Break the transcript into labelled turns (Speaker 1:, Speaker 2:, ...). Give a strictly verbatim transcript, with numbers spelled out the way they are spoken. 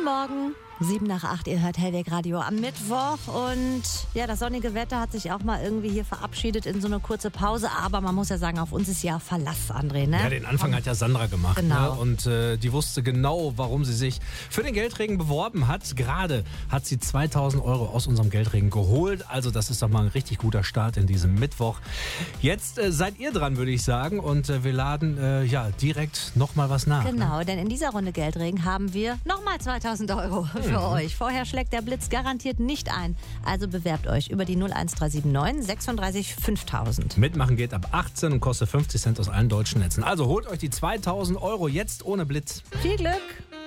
Speaker 1: Guten Morgen. Sieben nach acht, ihr hört Hellweg Radio am Mittwoch und ja, das sonnige Wetter hat sich auch mal irgendwie hier verabschiedet in so eine kurze Pause, aber man muss ja sagen, auf uns ist ja Verlass, André, ne?
Speaker 2: Ja, den Anfang hat ja Sandra gemacht,
Speaker 1: Genau.
Speaker 2: ne? Und äh, die wusste genau, warum sie sich für den Geldregen beworben hat. Gerade hat sie zweitausend Euro aus unserem Geldregen geholt, also das ist doch mal ein richtig guter Start in diesem Mittwoch. Jetzt äh, seid ihr dran, würde ich sagen, und äh, wir laden äh, ja direkt nochmal was nach.
Speaker 1: Genau,
Speaker 2: Ne?
Speaker 1: denn in dieser Runde Geldregen haben wir nochmal zweitausend Euro für
Speaker 2: Mhm.
Speaker 1: euch. Vorher schlägt der Blitz garantiert nicht ein. Also bewerbt euch über die null eins drei sieben neun sechsunddreißig fünftausend.
Speaker 2: Mitmachen geht ab achtzehn und kostet fünfzig Cent aus allen deutschen Netzen. Also holt euch die zweitausend Euro jetzt ohne Blitz.
Speaker 1: Viel Glück!